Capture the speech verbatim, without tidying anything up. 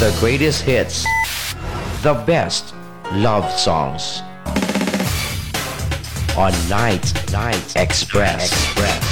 The greatest hits, the best love songs on Night Night Express. Express.